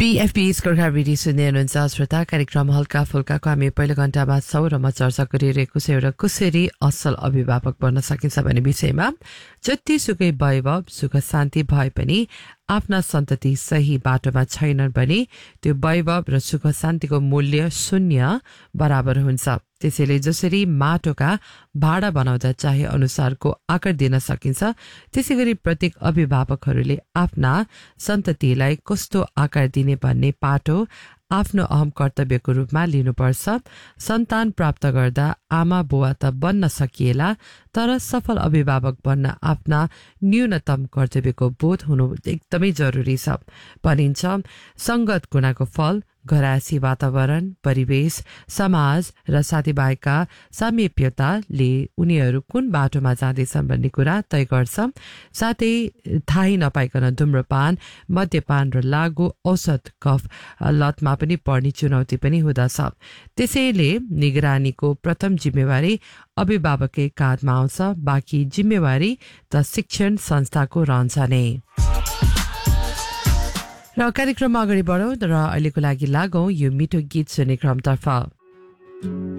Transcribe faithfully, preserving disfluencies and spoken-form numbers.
PFP स्कोरका radio सुन्दै हुनुहुन्छ श्रोता। कार्यक्रम हल्का फुल्काको हामी पहिलो घण्टामा छौँ र म चर्चा गरिरहेको छु एउटा कसरी असल अभिभावक बन्न सकिन्छ भन्ने विषयमा। जतिसुकै वैभव सुख शान्ति भए पनि आफ्ना सन्तति सही बाटोमा छैनन् भने त्यो वैभव र सुख शान्तिको मूल्य शून्य बराबर हुन्छ। त्यसैले जसरी माटोका भाडा बनाउँदा चाहे अनुसारको आकार दिन सकिन्छ, त्यसै गरी प्रत्येक अभिभावकहरूले आफ्ना सन्ततिलाई कस्तो आकार दिने भन्ने पाटो आफ्नो अहम कर्तव्यको रूपमा लिनुपर्छ। सन्तान प्राप्त गर्दा आमा बुवा त बन्न सकिएला, तर सफल अभिभावक बन्न आफ्ना न्यूनतम कर्तव्यको बोध हुनु एकदमै जरुरी छ। भनिन्छ संगत गुणाको फल घरायसी वातावरण, परिवेश, समाज र साथीभाइका सामिप्यताले उनीहरू कुन बाटोमा जाँदैछन् भन्ने कुरा तय गर्छ। साथै थाहै नपाइकन धूम्रपान, मद्यपान र लागु औषध कफ लतमा पनि पर्ने चुनौती पनि हुँदछ। त्यसैले निगरानीको प्रथम जिम्मेवारी अभिभावकै काँधमा आउँछ, बाँकी जिम्मेवारी त शिक्षण संस्थाको रहन्छ नै। र कार्यक्रममा अगाडि बढौँ र अहिलेको लागि लागौँ यो मिठो गीत सुन्ने क्रमतर्फ।